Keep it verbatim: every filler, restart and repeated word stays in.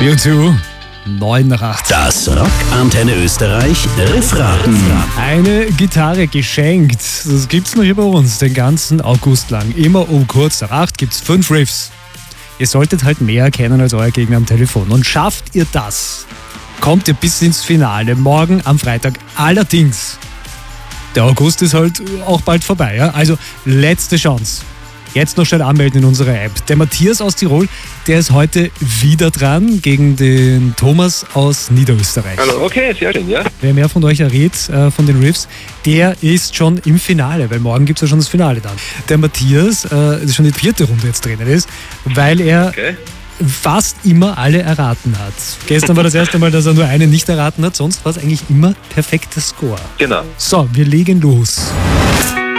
U zwei, neun nach acht. Das Rock Antenne Österreich Riffraten. Eine Gitarre geschenkt. Das gibt's noch hier bei uns den ganzen August lang. Immer um kurz nach acht gibt's fünf Riffs. Ihr solltet halt mehr erkennen als euer Gegner am Telefon. Und schafft ihr das, kommt ihr bis ins Finale. Morgen am Freitag. Allerdings, der August ist halt auch bald vorbei. Ja? Also letzte Chance. Jetzt noch schnell anmelden in unserer App. Der Matthias aus Tirol, der ist heute wieder dran gegen den Thomas aus Niederösterreich. Hallo, okay, sehr schön, ja. Wer mehr von euch errät, äh, von den Riffs, der ist schon im Finale, weil morgen gibt es ja schon das Finale dann. Der Matthias, äh, das ist schon die vierte Runde jetzt drinnen ist, weil er Okay. fast immer alle erraten hat. Gestern war das erste Mal, dass er nur eine nicht erraten hat, sonst war es eigentlich immer perfekter Score. Genau. So, wir legen los.